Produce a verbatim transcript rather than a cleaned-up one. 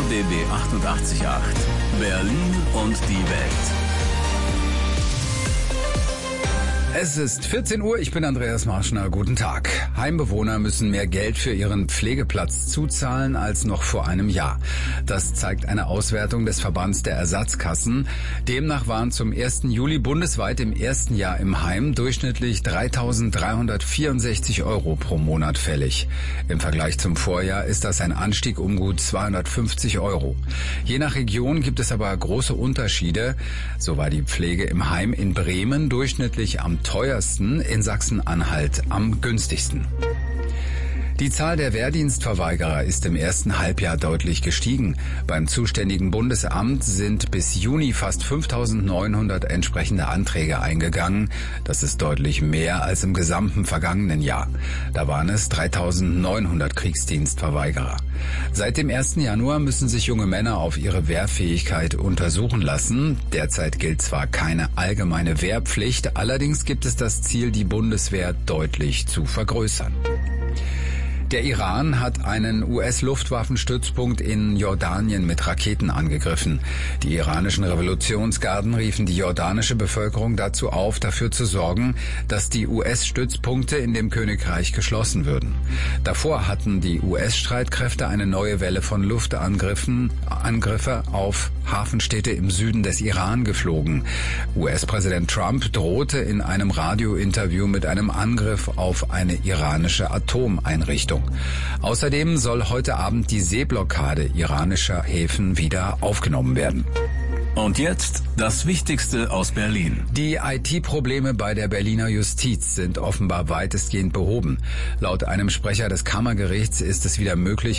R B B achtundachtzig Komma acht. Berlin und die Welt. Es ist vierzehn Uhr, ich bin Andreas Marschner, guten Tag. Heimbewohner müssen mehr Geld für ihren Pflegeplatz zuzahlen als noch vor einem Jahr. Das zeigt eine Auswertung des Verbands der Ersatzkassen. Demnach waren zum ersten Juli bundesweit im ersten Jahr im Heim durchschnittlich dreitausenddreihundertvierundsechzig Euro pro Monat fällig. Im Vergleich zum Vorjahr ist das ein Anstieg um gut zweihundertfünfzig Euro. Je nach Region gibt es aber große Unterschiede. So war die Pflege im Heim in Bremen durchschnittlich am teuersten, in Sachsen-Anhalt am günstigsten. Die Zahl der Wehrdienstverweigerer ist im ersten Halbjahr deutlich gestiegen. Beim zuständigen Bundesamt sind bis Juni fast fünftausendneunhundert entsprechende Anträge eingegangen. Das ist deutlich mehr als im gesamten vergangenen Jahr. Da waren es dreitausendneunhundert Kriegsdienstverweigerer. Seit dem ersten Januar müssen sich junge Männer auf ihre Wehrfähigkeit untersuchen lassen. Derzeit gilt zwar keine allgemeine Wehrpflicht, allerdings gibt es das Ziel, die Bundeswehr deutlich zu vergrößern. Der Iran hat einen U S-Luftwaffenstützpunkt in Jordanien mit Raketen angegriffen. Die iranischen Revolutionsgarden riefen die jordanische Bevölkerung dazu auf, dafür zu sorgen, dass die U S-Stützpunkte in dem Königreich geschlossen würden. Davor hatten die U S-Streitkräfte eine neue Welle von Luftangriffen Angriffe auf Hafenstädte im Süden des Iran geflogen. U S-Präsident Trump drohte in einem Radiointerview mit einem Angriff auf eine iranische Atomeinrichtung. Außerdem soll heute Abend die Seeblockade iranischer Häfen wieder aufgenommen werden. Und jetzt das Wichtigste aus Berlin. Die I T-Probleme bei der Berliner Justiz sind offenbar weitestgehend behoben. Laut einem Sprecher des Kammergerichts ist es wieder möglich,